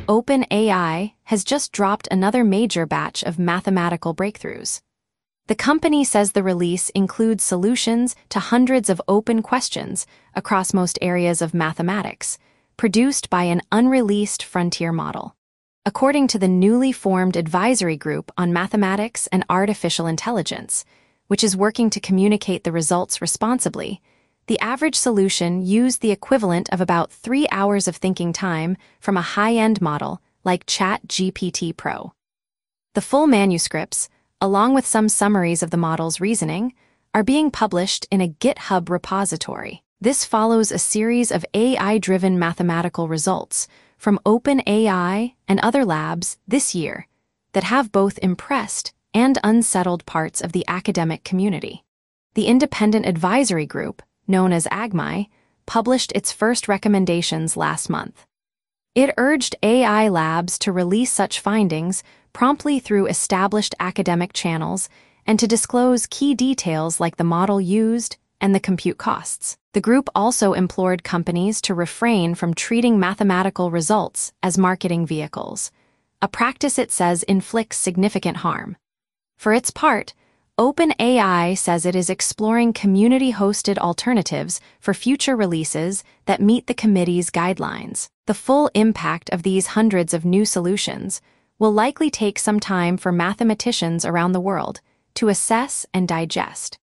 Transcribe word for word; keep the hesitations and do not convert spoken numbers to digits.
OpenAI has just dropped another major batch of mathematical breakthroughs. The company says the release includes solutions to hundreds of open questions across most areas of mathematics, produced by an unreleased frontier model. According to the newly formed advisory group on mathematics and artificial intelligence, which is working to communicate the results responsibly, the average solution used the equivalent of about three hours of thinking time from a high-end model like ChatGPT Pro. The full manuscripts, along with some summaries of the model's reasoning, are being published in a GitHub repository. This follows a series of A I-driven mathematical results from OpenAI and other labs this year that have both impressed and unsettled parts of the academic community. The independent advisory group, known as A G M I, published its first recommendations last month. It urged A I labs to release such findings promptly through established academic channels and to disclose key details like the model used and the compute costs. The group also implored companies to refrain from treating mathematical results as marketing vehicles, a practice it says inflicts significant harm. For its part, OpenAI says it is exploring community-hosted alternatives for future releases that meet the committee's guidelines. The full impact of these hundreds of new solutions will likely take some time for mathematicians around the world to assess and digest.